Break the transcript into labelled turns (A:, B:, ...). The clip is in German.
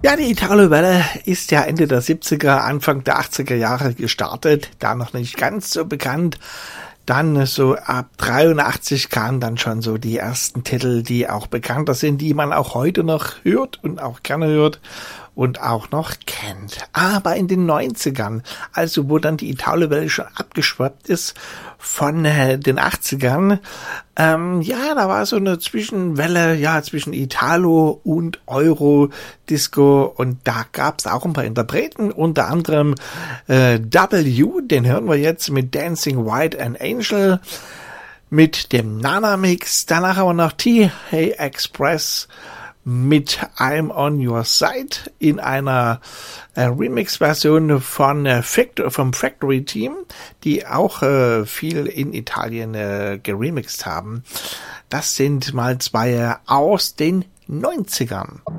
A: Ja, die Italo-Welle ist ja Ende der 70er, Anfang der 80er Jahre gestartet, da noch nicht ganz so bekannt. Dann so ab 83 kamen dann schon so die ersten Titel, die auch bekannter sind, die man auch heute noch hört und auch gerne hört und auch noch kennt. Aber in den 90ern, also wo dann die Italo-Welle schon abgeschwappt ist von den 80ern, da war so eine Zwischenwelle, zwischen Italo und Euro-Disco und da gab's auch ein paar Interpreten, unter anderem W, den hören wir jetzt mit Dancing White and Angel, mit dem Nana-Mix, danach haben wir noch T-Hey Express mit I'm on Your Side in einer Remix-Version vom Factory Team, die auch viel in Italien geremixed haben. Das sind mal zwei aus den 90ern.